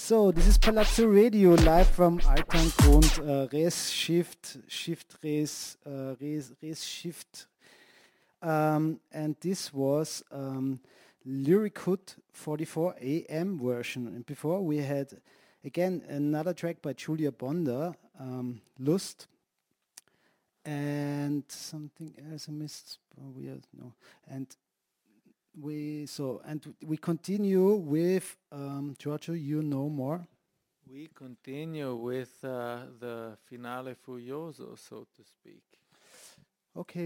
So this is Palazzo Radio live from Altangrund, Res Shift, Shift Res, Res Shift, and this was Lyrichood 44 AM version. And before we had again another track by Julia Bonder, Lust, and something else I missed. Oh, no, and we continue with Giorgio. You know more. We continue with the finale furioso, so to speak. Okay.